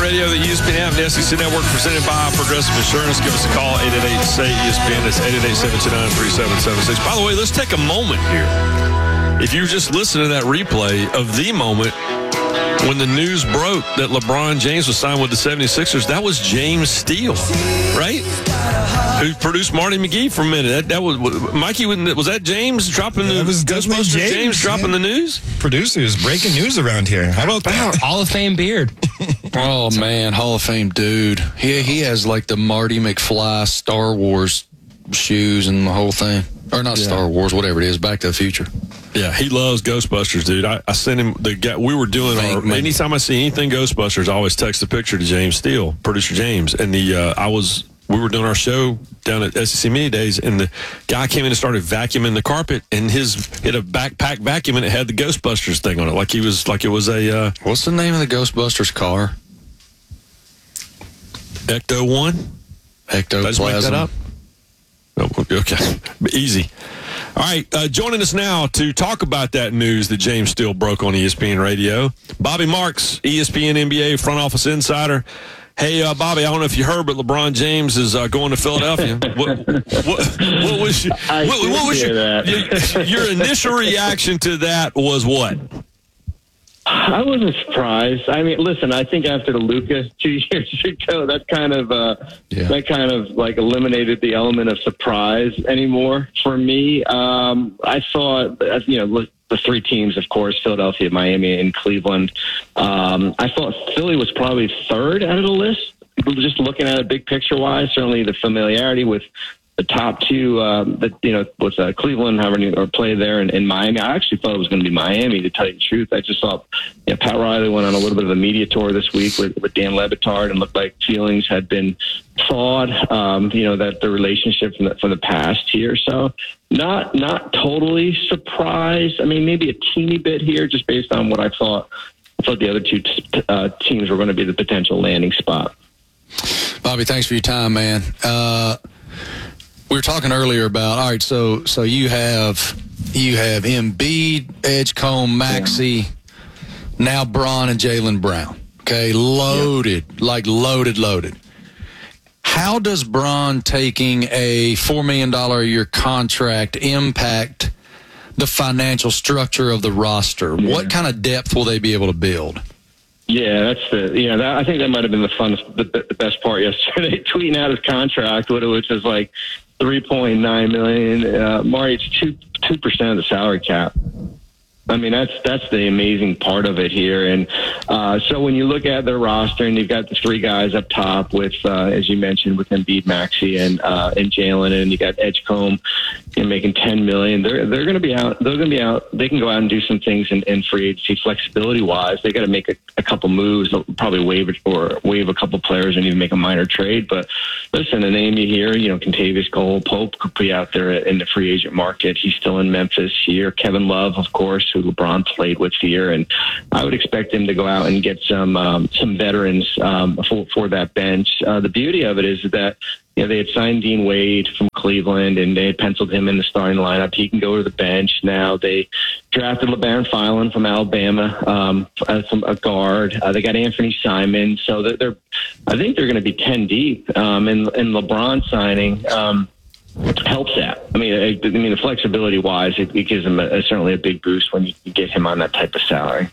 Radio, the ESPN app, the SEC Network, presented by Progressive Insurance. Give us a call, 888-SAY-ESPN. That's 888-729-3776. By the way, let's take a moment here. If you just listen to that replay of the moment when the news broke that LeBron James was signed with the 76ers, that was James Steele, right? Who produced Marty McGee for a minute. That was Mikey. Was that James dropping the Ghostbusters? James dropping the news. Producers breaking news around here. How about that? Hall of Fame beard. Oh man, Hall of Fame dude. He has like the Marty McFly Star Wars shoes and the whole thing. Or not Star Wars, whatever it is. Back to the Future. Yeah, he loves Ghostbusters, dude. I sent him the guy. We were doing anytime I see anything Ghostbusters, I always text a picture to James Steele, producer James, and we were doing our show down at SEC Media Days, and the guy came in and started vacuuming the carpet, and he had a backpack vacuum, and it had the Ghostbusters thing on it, like it was a. What's the name of the Ghostbusters car? Ecto-1? Ectoplasm. Did I just make that up? Oh, okay, easy. All right, joining us now to talk about that news that James Steele broke on ESPN Radio, Bobby Marks, ESPN NBA front office insider. Hey, Bobby, I don't know if you heard, but LeBron James is going to Philadelphia. What was your initial reaction to that was what? I wasn't surprised. I mean, listen, I think after the Luka 2 years ago, that kind of like eliminated the element of surprise anymore for me. I thought, the three teams, of course, Philadelphia, Miami, and Cleveland. I thought Philly was probably third out of the list. Just looking at it big picture wise, certainly the familiarity with the top two, Cleveland having or play there in Miami. I actually thought it was going to be Miami, to tell you the truth. I just saw Pat Riley went on a little bit of a media tour this week with Dan Le Batard, and looked like feelings had been thawed, that the relationship from the past here. So not totally surprised. I mean, maybe a teeny bit here just based on what I thought the other two teams were going to be the potential landing spot. Bobby, thanks for your time, man. We were talking earlier about, all right, so you have Embiid, Edgecombe, Maxey, now Bron and Jaylen Brown. Okay, loaded. How does Bron taking a $4 million a year contract impact the financial structure of the roster? Yeah. What kind of depth will they be able to build? Yeah, that's I think that might have been the best part yesterday. Tweeting out his contract, which is like $3.9 million. Marty, it's 2% of the salary cap. I mean, that's the amazing part of it here. And so when you look at their roster, and you've got the three guys up top with, as you mentioned, with Embiid, Maxey, and Jaylen, and you got Edgecombe making $10 million. They're going to be out. They're going to be out. They can go out and do some things in free agency, flexibility wise. They got to make a couple moves, probably waive a couple players, and even make a minor trade. But listen, a name you hear, Kentavious Cole-Pope could be out there in the free agent market. He's still in Memphis here. Kevin Love, of course, who LeBron played with here, and I would expect him to go out and get some veterans for that bench. The beauty of it is that they had signed Dean Wade from Cleveland, and they had penciled him in the starting lineup. He can go to the bench now. They drafted LeBaron Filan from Alabama as a guard. They got Anthony Simon, so I think they're going to be 10 deep. And LeBron signing helps that. I mean, the flexibility wise, it gives him certainly a big boost when you get him on that type of salary.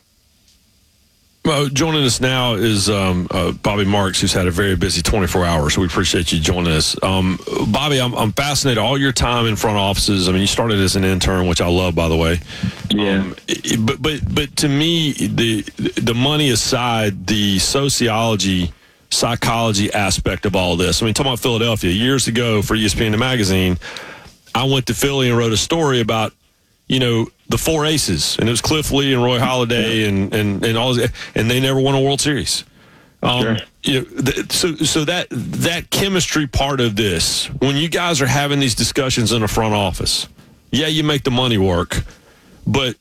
Well, joining us now is Bobby Marks, who's had a very busy 24 hours, so we appreciate you joining us. Bobby, I'm fascinated. All your time in front offices, I mean, you started as an intern, which I love, by the way. Yeah. But to me, the money aside, the psychology aspect of all this. I mean, talking about Philadelphia, years ago for ESPN the magazine, I went to Philly and wrote a story about, the four aces, and it was Cliff Lee and Roy Halladay and all, and they never won a World Series. Sure. So that chemistry part of this, when you guys are having these discussions in the front office, you make the money work, but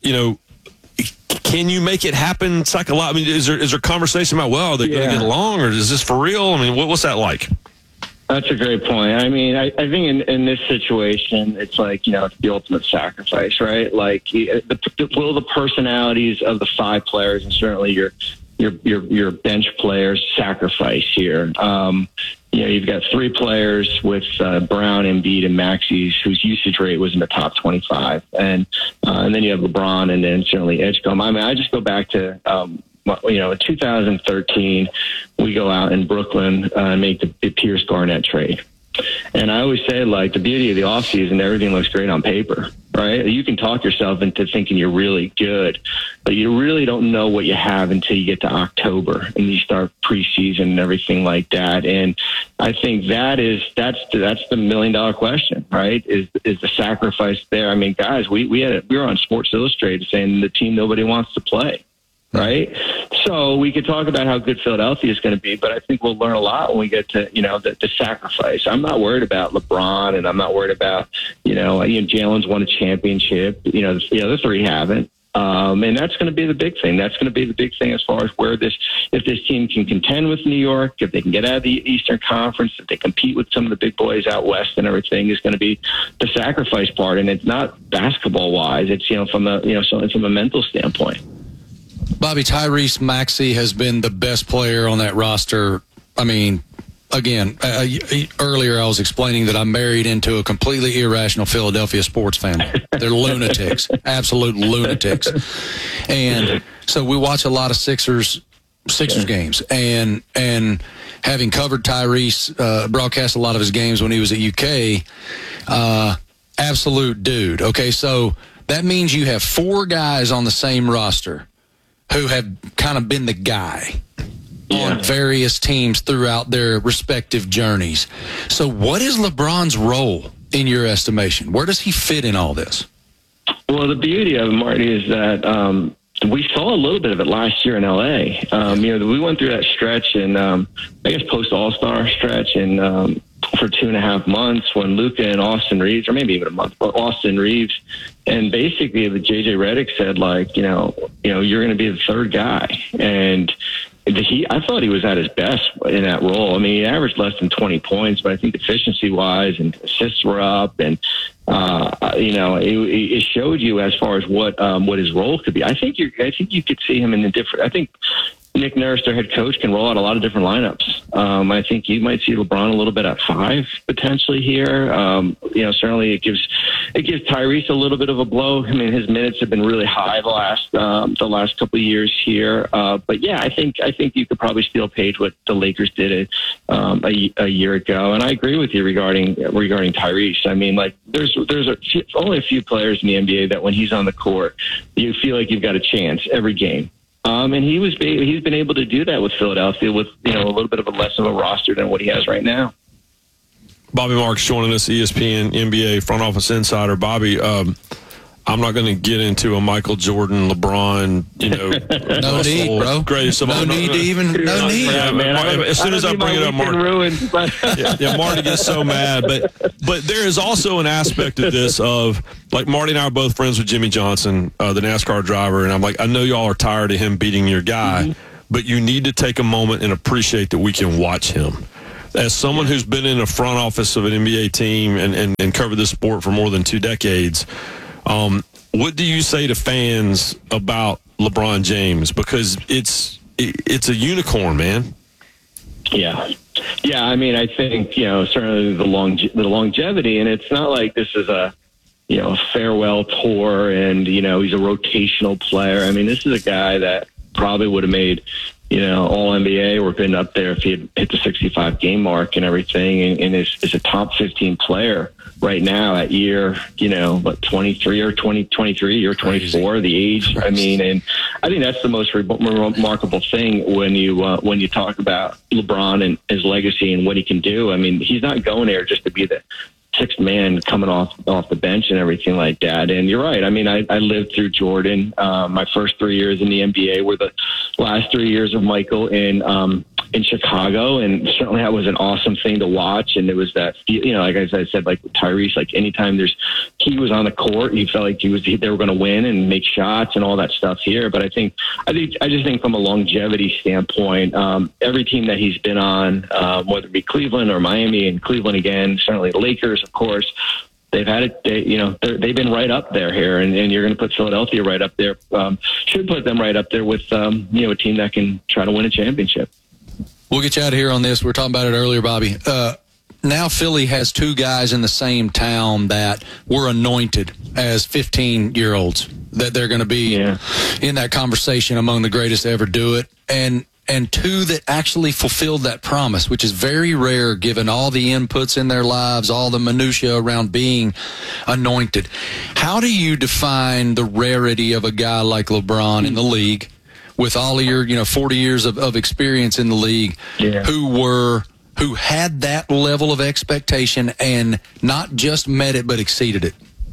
can you make it happen psychologically? I mean, is there conversation about, are they going to get along, or is this for real? I mean, what's that like? That's a great point. I mean, I think in this situation, it's like, it's the ultimate sacrifice, right? Like, will the personalities of the five players, and certainly your your bench players sacrifice here. You've got 3 players with Brown, Embiid, and Maxey, whose usage rate was in the top 25, and then you have LeBron, and then certainly Edgecombe. I mean, I just go back to in 2013, we go out in Brooklyn and make the Pierce Garnett trade. And I always say, like, the beauty of the offseason, everything looks great on paper, right? You can talk yourself into thinking you're really good, but you really don't know what you have until you get to October and you start preseason and everything like that. And I think that's the $1 million question, right? Is the sacrifice there? I mean, guys, we were on Sports Illustrated saying the team nobody wants to play. Right. So we could talk about how good Philadelphia is going to be, but I think we'll learn a lot when we get to, the sacrifice. I'm not worried about LeBron, and I'm not worried about, Jalen's won a championship. The other 3 haven't. And that's going to be the big thing. That's going to be the big thing as far as if this team can contend with New York, if they can get out of the Eastern Conference, if they compete with some of the big boys out west and everything, is going to be the sacrifice part. And it's not basketball wise. It's, from a mental standpoint. Bobby, Tyrese Maxey has been the best player on that roster. I mean, again, earlier I was explaining that I'm married into a completely irrational Philadelphia sports family. They're lunatics, absolute lunatics. And so we watch a lot of Sixers games. And having covered Tyrese, broadcast a lot of his games when he was at UK, absolute dude. Okay, so that means you have 4 guys on the same roster who have kind of been the guy on various teams throughout their respective journeys. So what is LeBron's role in your estimation? Where does he fit in all this? Well, the beauty of it, Marty, is that we saw a little bit of it last year in L.A. We went through that stretch and I guess post-All-Star stretch and for 2.5 months when Luka and Austin Reeves, or maybe even a month, but Austin Reeves, and basically the JJ Redick said, like, you're going to be the 3rd guy. And I thought he was at his best in that role. I mean, he averaged less than 20 points, but I think efficiency-wise and assists were up, and it showed you as far as what his role could be. I think you could see him in the different. I think Nick Nurse, their head coach, can roll out a lot of different lineups. I think you might see LeBron a little bit at 5 potentially here. Certainly it gives Tyrese a little bit of a blow. I mean, his minutes have been really high the last couple of years here. But yeah, I think you could probably steal Page what the Lakers did a year ago. And I agree with you regarding Tyrese. I mean, like there's only a few players in the NBA that when he's on the court, you feel like you've got a chance every game. And he's been able to do that with Philadelphia with, a little bit of a less of a roster than what he has right now. Bobby Marks joining us, ESPN NBA front office insider. Bobby, I'm not going to get into a Michael Jordan, LeBron, no need, bro. Greatest of all. No need. Yeah, man, as soon as I bring it up, Mark, Marty gets so mad. But there is also an aspect of this of, like, Marty and I are both friends with Jimmy Johnson, the NASCAR driver, and I'm like, I know y'all are tired of him beating your guy, but you need to take a moment and appreciate that we can watch him. As someone who's been in the front office of an NBA team and covered this sport for more than 2 decades, what do you say to fans about LeBron James? Because it's a unicorn, man. Yeah. I mean, I think certainly the longevity, and it's not like this is a farewell tour, and he's a rotational player. I mean, this is a guy that probably would have made all NBA or been up there if he had hit the 65 game mark and everything, and is a top 15 player right now at year, 23 or 23 or 24, the age. I mean, and I think that's the most remarkable thing when you talk about LeBron and his legacy and what he can do. I mean, he's not going there just to be the 6th man coming off the bench and everything like that. And you're right. I mean, I lived through Jordan. My first 3 years in the NBA were the last 3 years of Michael in Chicago, and certainly that was an awesome thing to watch. And it was that, like I said, like with Tyrese, like anytime he was on the court, you felt like they were going to win and make shots and all that stuff here. But I just think from a longevity standpoint, every team that he's been on, whether it be Cleveland or Miami, and Cleveland again, certainly the Lakers, of course, They've had it. They've been right up there here, and you're going to put Philadelphia right up there. Should put them right up there with a team that can try to win a championship. We'll get you out of here on this. We were talking about it earlier, Bobby. Now Philly has two guys in the same town that were anointed as 15-year-olds, that they're going to be in that conversation among the greatest to ever do it, and two that actually fulfilled that promise, which is very rare given all the inputs in their lives, all the minutia around being anointed. How do you define the rarity of a guy like LeBron in the league, with all of your 40 years of experience in the league, who had that level of expectation and not just met it but exceeded it?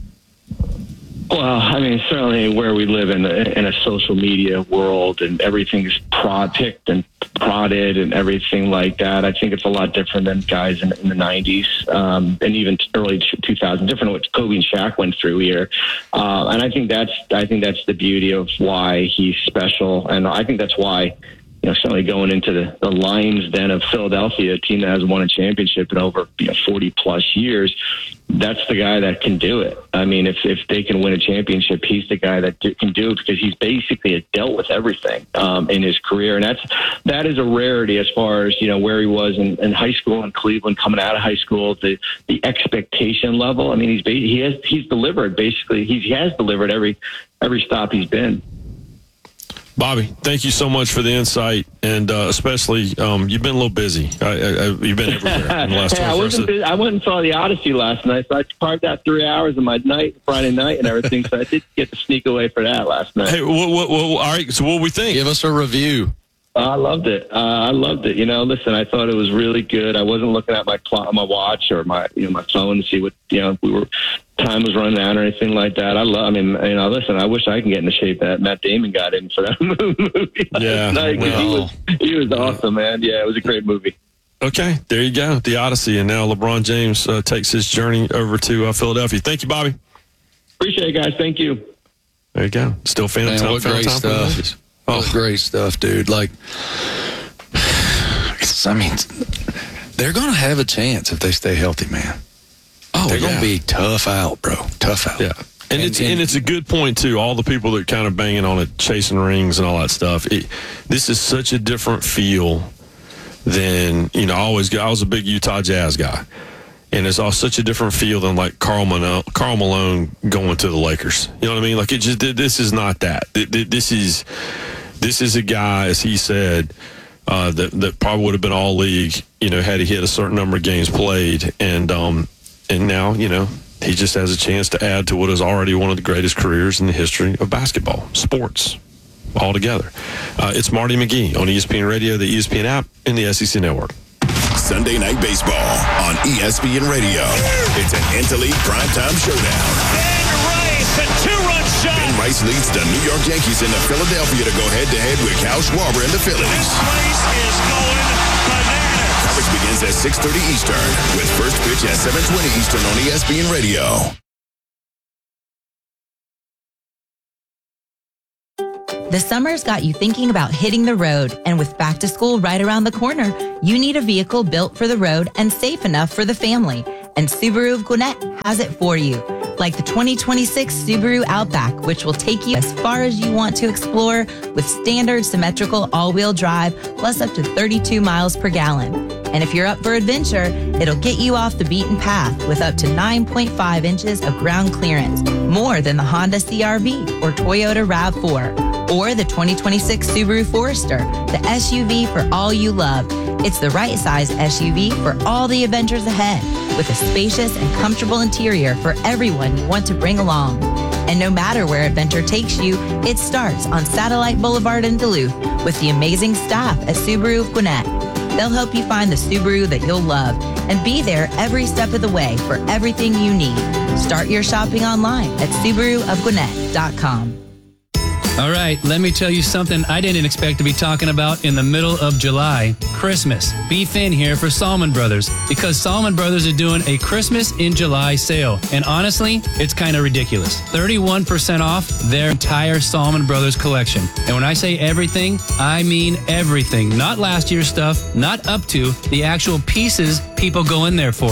Well, I mean, certainly where we live in a social media world and everything's picked and prodded and everything like that, I think it's a lot different than guys in the 90s and even early 2000s, different than what Kobe and Shaq went through here. And I think that's the beauty of why he's special. And I think that's why, certainly going into the Lions den of Philadelphia, a team that hasn't won a championship in over 40 plus years, that's the guy that can do it. I mean, if they can win a championship, he's the guy that can do it, because he's basically dealt with everything in his career. And that is a rarity as far as, where he was in high school in Cleveland, coming out of high school, the expectation level. I mean, he's delivered, basically. He has delivered every stop he's been. Bobby, thank you so much for the insight, and especially you've been a little busy. You've been everywhere in the last 24 hours. I went and saw the Odyssey last night, so I carved out 3 hours of my night, Friday night, and everything. So I did get to sneak away for that last night. Hey, all right. So what we think? Give us a review. I loved it. Listen, I thought it was really good. I wasn't looking at my watch or my phone to see what time was running out or anything like that. Listen, I wish I can get in the shape that Matt Damon got in for that movie last night. He was awesome, man. Yeah, it was a great movie. Okay, there you go, the Odyssey, and now LeBron James takes his journey over to Philadelphia. Thank you, Bobby. Appreciate it, guys. Thank you. There you go. Still fan time. What great stuff. Oh, great stuff, dude. Like, they're going to have a chance if they stay healthy, man. Oh, they're going to be tough out, bro. Tough out. Yeah. And it's a good point, too. All the people that kind of banging on it, chasing rings and all that stuff. This is such a different feel than, I was a big Utah Jazz guy. And it's all such a different feel than like Karl Malone going to the Lakers. You know what I mean? Like, this is not that. This is a guy, as he said, that probably would have been all league, had he hit a certain number of games played. And now, he just has a chance to add to what is already one of the greatest careers in the history of basketball, sports, altogether. It's Marty McGee on ESPN Radio, the ESPN app, and the SEC Network. Sunday Night Baseball on ESPN Radio. It's an Interleague primetime showdown. Ben Rice, a two-run shot. Ben Rice leads the New York Yankees into Philadelphia to go head-to-head with Kyle Schwarber and the Phillies. This place is going bananas. Coverage begins at 6:30 Eastern, with first pitch at 7:20 Eastern on ESPN Radio. The summer's got you thinking about hitting the road, and with back to school right around the corner, you need a vehicle built for the road and safe enough for the family. And Subaru of Gwinnett has it for you. Like the 2026 Subaru Outback, which will take you as far as you want to explore with standard symmetrical all-wheel drive, plus up to 32 miles per gallon. And if you're up for adventure, it'll get you off the beaten path with up to 9.5 inches of ground clearance, more than the Honda CR-V or Toyota RAV4. Or the 2026 Subaru Forester, the SUV for all you love. It's the right size SUV for all the adventures ahead, with a spacious and comfortable interior for everyone you want to bring along. And no matter where adventure takes you, it starts on Satellite Boulevard in Duluth with the amazing staff at Subaru of Gwinnett. They'll help you find the Subaru that you'll love and be there every step of the way for everything you need. Start your shopping online at SubaruofGwinnett.com. All right, let me tell you something I didn't expect to be talking about in the middle of July. Christmas. Be thin here for Salmon Brothers, because Salmon Brothers are doing a Christmas in July sale. And honestly, it's kind of ridiculous. 31% off their entire Salmon Brothers collection. And when I say everything, I mean everything. Not last year's stuff, not up to the actual pieces people go in there for.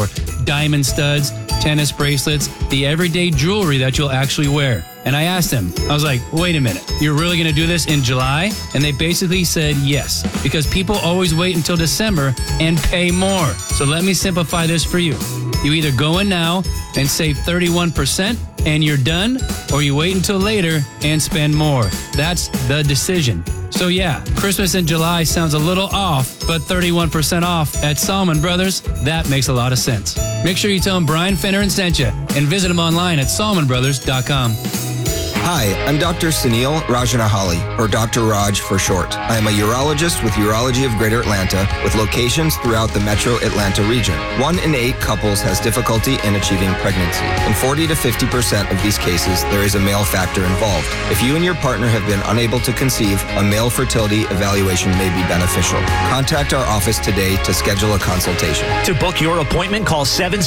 diamond studs, tennis bracelets, the everyday jewelry that you'll actually wear. And I asked them, I was like, wait a minute, you're really going to do this in July? And they basically said yes, because people always wait until December and pay more. So let me simplify this for you. You either go in now and save 31% and you're done, or you wait until later and spend more. That's the decision. So yeah, Christmas in July sounds a little off, but 31% off at Salmon Brothers, that makes a lot of sense. Make sure you tell them Brian Finneran sent you and visit them online at salmonbrothers.com. Hi, I'm Dr. Sunil Rajanahali, or Dr. Raj for short. I am a urologist with Urology of Greater Atlanta, with locations throughout the metro Atlanta region. 1 in 8 couples has difficulty in achieving pregnancy. In 40 to 50% of these cases, there is a male factor involved. If you and your partner have been unable to conceive, a male fertility evaluation may be beneficial. Contact our office today to schedule a consultation. To book your appointment, call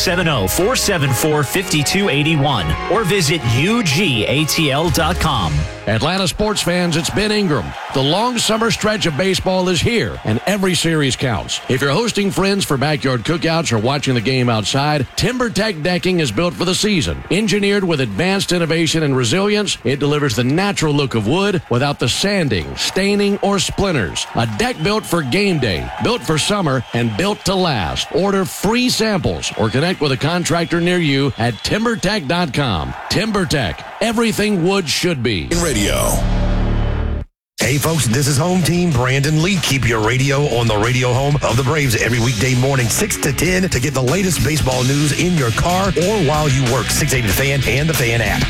770-474-5281 or visit UGATL.com. Atlanta sports fans, it's Ben Ingram. The long summer stretch of baseball is here, and every series counts. If you're hosting friends for backyard cookouts or watching the game outside, TimberTech decking is built for the season. Engineered with advanced innovation and resilience, it delivers the natural look of wood without the sanding, staining, or splinters. A deck built for game day, built for summer, and built to last. Order free samples or connect with a contractor near you at TimberTech.com. TimberTech, everything wood should be. Radio. Hey folks, this is home team Brandon Lee. Keep your radio on the radio home of the Braves every weekday morning 6 to 10 to get the latest baseball news in your car or while you work. 680 The Fan and the Fan app.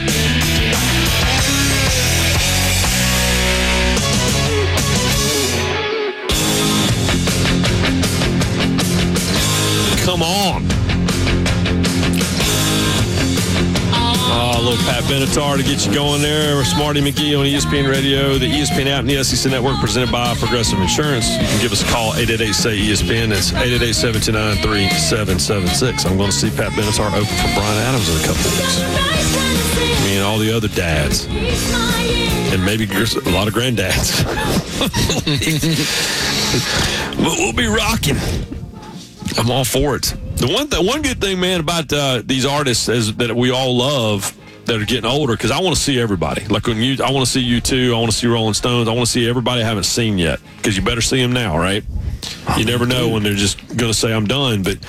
Come on. A little Pat Benatar to get you going there. Smarty McGee on ESPN Radio, the ESPN app, and the SEC Network, presented by Progressive Insurance. You can give us a call, 888-SAY-ESPN. That's 888-729-3776. I'm going to see Pat Benatar open for Brian Adams in a couple of weeks. Me and all the other dads. And maybe a lot of granddads. But we'll be rocking. I'm all for it. The one good thing, man, about these artists is that we all love that are getting older, because I want to see everybody. Like I want to see U2, I want to see Rolling Stones, I want to see everybody I haven't seen yet, because you better see them now, right? You never know when they're just going to say I'm done. But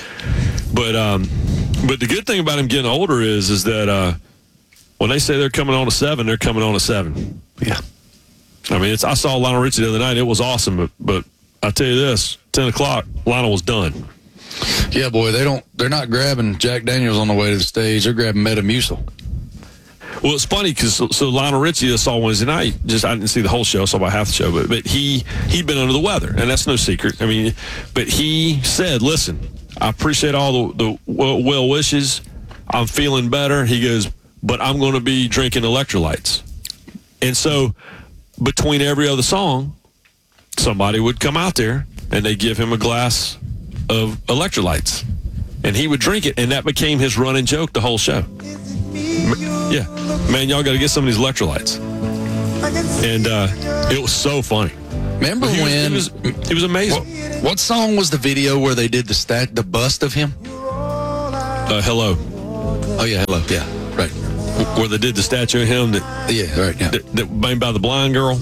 the good thing about them getting older is that when they say they're coming on a 7, they're coming on a 7. Yeah. I mean, I saw Lionel Richie the other night. It was awesome, but I tell you this, 10 o'clock, Lionel was done. Yeah, boy, they're not grabbing Jack Daniels on the way to the stage. They're grabbing Metamucil. Well, it's funny because so Lionel Richie, I saw Wednesday night. I didn't see the whole show, I saw about half the show, but he'd been under the weather, and that's no secret. I mean, but he said, "Listen, I appreciate all the well wishes. I'm feeling better." He goes, "But I'm going to be drinking electrolytes." And so, between every other song, somebody would come out there and they give him a glass of electrolytes, and he would drink it, and that became his running joke the whole show. Yeah, man, y'all got to get some of these electrolytes. And it was so funny. Remember when it was amazing. What song was the video where they did the bust of him? Hello. Oh yeah, Hello. Yeah, right. Where they did the statue of him that right, yeah. that made by the blind girl.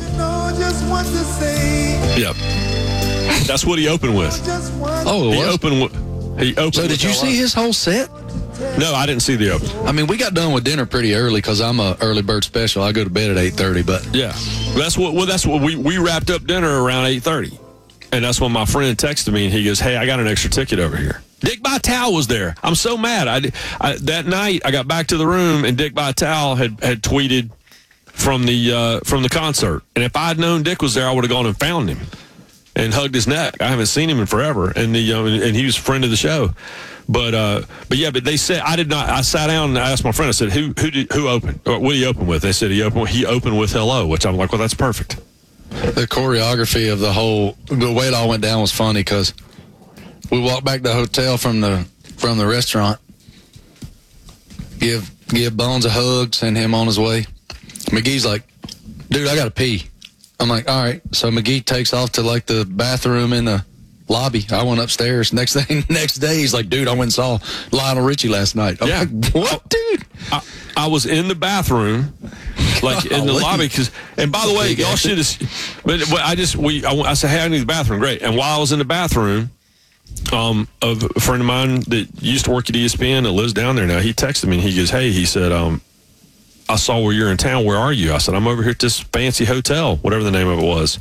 Yeah. That's what he opened with. Oh, he opened. So did you see his whole set? No, I didn't see the open. I mean, we got done with dinner pretty early because I'm a early bird special. I go to bed at 8:30. But yeah, that's what we wrapped up dinner around 8:30, and that's when my friend texted me and he goes, "Hey, I got an extra ticket over here." Dick Vitale was there. I'm so mad. I that night I got back to the room and Dick Vitale had tweeted from the concert, and if I'd known Dick was there, I would have gone and found him and hugged his neck. I haven't seen him in forever, and and he was a friend of the show. But they said I did not. I sat down and I asked my friend. I said, "Who opened? Or what did he open with?" They said he opened with Hello, which I'm like, well, that's perfect. The choreography of the way it all went down was funny because we walked back to the hotel from the restaurant, give Bones a hug, send him on his way. McGee's like, "Dude, I gotta pee." I'm like, "All right." So McGee takes off to like the bathroom in the lobby. I went upstairs. Next day, he's like, dude, I went and saw Lionel Richie last night. I'm like, what, dude? I was in the bathroom, like in the lobby. And by the way, y'all should have. But I said, hey, I need the bathroom. Great. And while I was in the bathroom, of a friend of mine that used to work at ESPN that lives down there now, he texted me and he goes, hey, he said, I saw where you're in town. Where are you? I said, I'm over here at this fancy hotel, whatever the name of it was.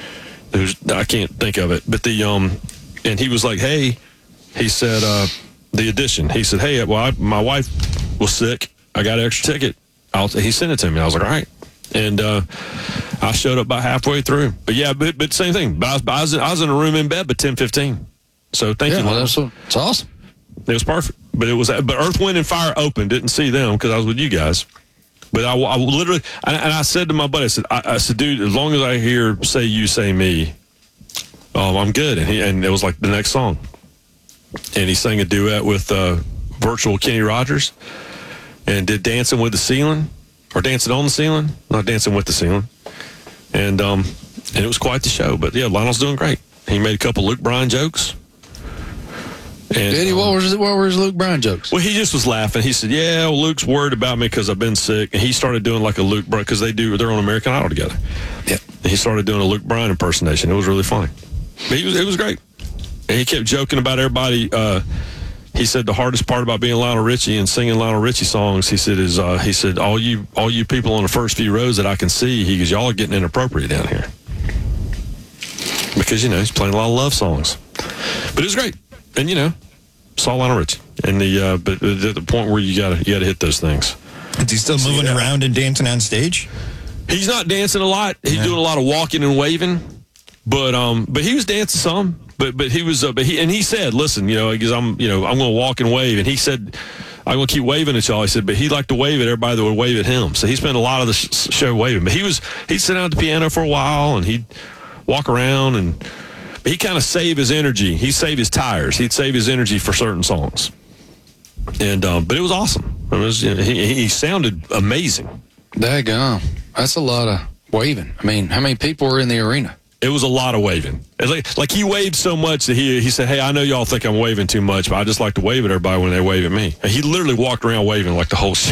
I can't think of it. But and he was like, hey, he said, the Edition. He said, hey, well, my wife was sick. I got an extra ticket. He sent it to me. I was like, all right. And I showed up about halfway through. But yeah, but same thing. I was in a room in bed by 10:15. So thank you. Well, it's awesome. It was perfect. But Earth, Wind, and Fire opened. Didn't see them because I was with you guys. But I literally, and I said to my buddy, I said, dude, as long as I hear "Say You, Say Me," I'm good. And it was like the next song. And he sang a duet with virtual Kenny Rogers, and did "Dancing with the Ceiling" or "Dancing on the Ceiling," not "Dancing with the Ceiling." And it was quite the show. But yeah, Lionel's doing great. He made a couple Luke Bryan jokes. And, Did he? What were his Luke Bryan jokes? Well, he just was laughing. He said, yeah, well, Luke's worried about me because I've been sick. And he started doing like a Luke Bryan, because they're on American Idol together. Yeah. And he started doing a Luke Bryan impersonation. It was really funny. But it was great. And he kept joking about everybody. He said the hardest part about being Lionel Richie and singing Lionel Richie songs, he said, all you people on the first few rows that I can see, he goes, y'all are getting inappropriate down here. Because, he's playing a lot of love songs. But it was great. And, saw Lionel Richie. And but at the point where you gotta hit those things. Is he still moving around and dancing on stage? He's not dancing a lot. He's doing a lot of walking and waving. But he was dancing some. But he was he said, listen, because I'm gonna walk and wave. And he said, I'm gonna keep waving at y'all. He said, but he liked to wave at everybody that would wave at him. So he spent a lot of the show waving. But he'd sit down at the piano for a while and he'd walk around, and he kind of saved his energy. He'd save his tires. He'd save his energy for certain songs. And but it was awesome. It was, he sounded amazing. Daggone. That's a lot of waving. I mean, how many people were in the arena? It was a lot of waving. Like he waved so much that he said, hey, I know y'all think I'm waving too much, but I just like to wave at everybody when they wave at me. And he literally walked around waving like the whole show.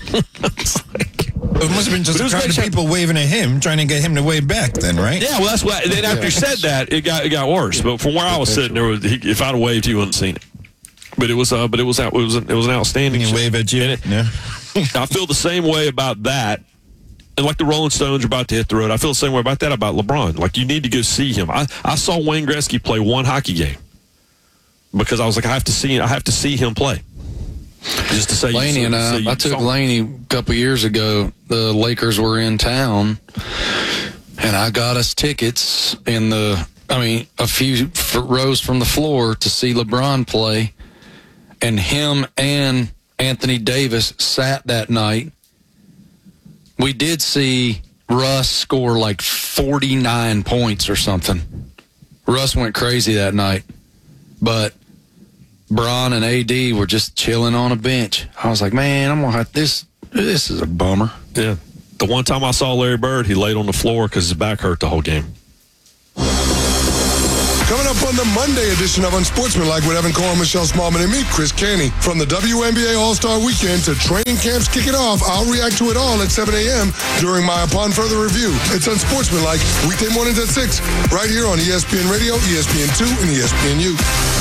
It must have been just a crowd of people waving at him, trying to get him to wave back then, right? Yeah, well, that's why. Then after he said that, it got worse. But from where I was sitting, if I'd have waved, he wouldn't have seen it. But it was an outstanding show. Wave at you. Yeah. I feel the same way about that. And like the Rolling Stones are about to hit the road, I feel the same way about that about LeBron. Like, you need to go see him. I saw Wayne Gretzky play one hockey game because I was like, I have to see him play. Just to say, Laney and I took Laney a couple years ago. The Lakers were in town, and I got us tickets a few rows from the floor to see LeBron play. And him and Anthony Davis sat that night. We did see Russ score like 49 points or something. Russ went crazy that night. But Bron and AD were just chilling on a bench. I was like, man, I'm going to have this. This is a bummer. Yeah. The one time I saw Larry Bird, he laid on the floor because his back hurt the whole game. Coming up on the Monday edition of Unsportsmanlike with Evan Cole, Michelle Smallman, and me, Chris Caney. From the WNBA All-Star Weekend to training camps kicking off, I'll react to it all at 7 a.m. during my Upon Further Review. It's Unsportsmanlike, weekday mornings at 6, right here on ESPN Radio, ESPN2, and ESPNU.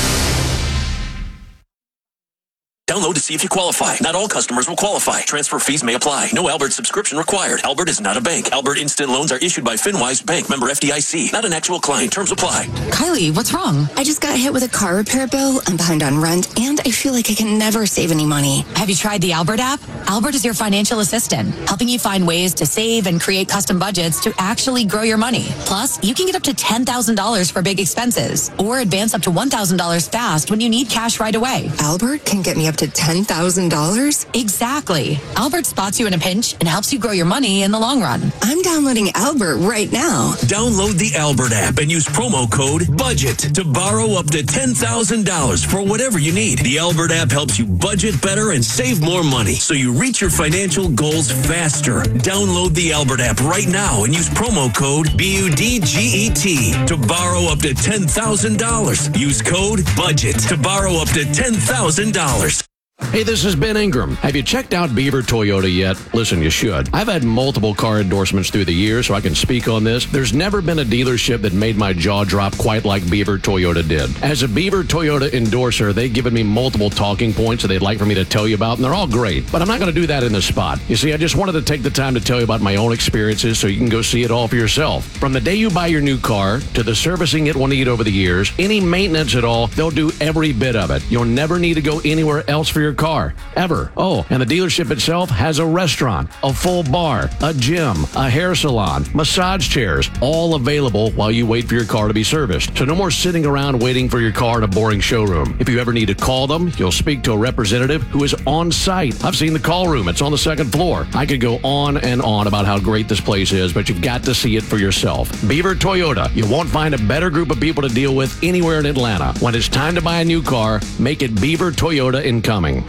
Download to see if you qualify. Not all customers will qualify. Transfer fees may apply. No Albert subscription required. Albert is not a bank. Albert Instant Loans are issued by FinWise Bank, member FDIC. Not an actual client. Terms apply. Kylie, what's wrong? I just got hit with a car repair bill. I'm behind on rent, and I feel like I can never save any money. Have you tried the Albert app? Albert is your financial assistant, helping you find ways to save and create custom budgets to actually grow your money. Plus, you can get up to $10,000 for big expenses, or advance up to $1,000 fast when you need cash right away. Albert can get me up to to $10,000? Exactly. Albert spots you in a pinch and helps you grow your money in the long run. I'm downloading Albert right now. Download the Albert app and use promo code BUDGET to borrow up to $10,000 for whatever you need. The Albert app helps you budget better and save more money so you reach your financial goals faster. Download the Albert app right now and use promo code BUDGET to borrow up to $10,000. Use code BUDGET to borrow up to $10,000. Hey, this is Ben Ingram. Have you checked out Beaver Toyota yet? Listen, you should. I've had multiple car endorsements through the years, so I can speak on this. There's never been a dealership that made my jaw drop quite like Beaver Toyota did. As a Beaver Toyota endorser, they've given me multiple talking points that they'd like for me to tell you about, and they're all great. But I'm not going to do that in this spot. You see, I just wanted to take the time to tell you about my own experiences so you can go see it all for yourself. From the day you buy your new car to the servicing it will need over the years, any maintenance at all, they'll do every bit of it. You'll never need to go anywhere else for your car, ever. Oh, and the dealership itself has a restaurant, a full bar, a gym, a hair salon, massage chairs, all available while you wait for your car to be serviced. So no more sitting around waiting for your car in a boring showroom. If you ever need to call them, you'll speak to a representative who is on site. I've seen the call room. It's on the second floor. I could go on and on about how great this place is, but you've got to see it for yourself. Beaver Toyota. You won't find a better group of people to deal with anywhere in Atlanta. When it's time to buy a new car, make it Beaver Toyota incoming.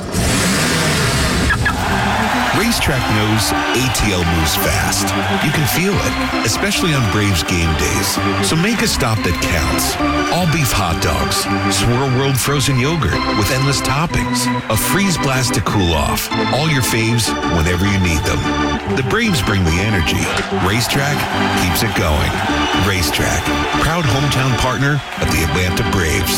Racetrack knows ATL moves fast. You can feel it, especially on Braves game days. So make a stop that counts. All beef hot dogs, Swirl World frozen yogurt with endless toppings, a freeze blast to cool off. All your faves whenever you need them. The Braves bring the energy. Racetrack keeps it going. Racetrack, proud hometown partner of the Atlanta Braves.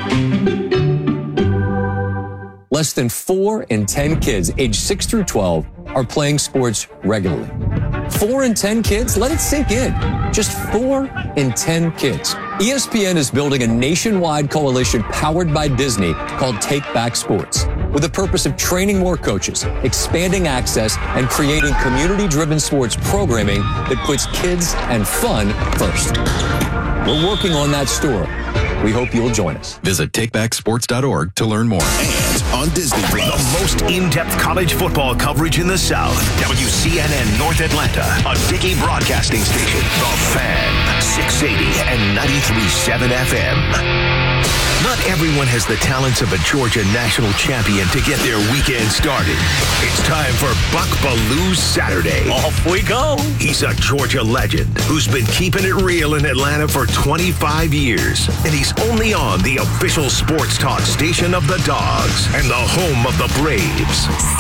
Less than 4 in 10 kids aged 6 through 12 are playing sports regularly. 4 in 10 kids? Let it sink in. Just 4 in 10 kids. ESPN is building a nationwide coalition powered by Disney called Take Back Sports, with the purpose of training more coaches, expanding access, and creating community-driven sports programming that puts kids and fun first. We're working on that story. We hope you'll join us. Visit takebacksports.org to learn more. And on Disney Plus, the most in-depth college football coverage in the South. WCNN North Atlanta, a Dickey broadcasting station. The Fan, 680 and 93.7 FM. Not everyone has the talents of a Georgia national champion to get their weekend started. It's time for Buck Belew's Saturday. Off we go. He's a Georgia legend who's been keeping it real in Atlanta for 25 years. And he's only on the official sports talk station of the Dogs and the home of the Braves.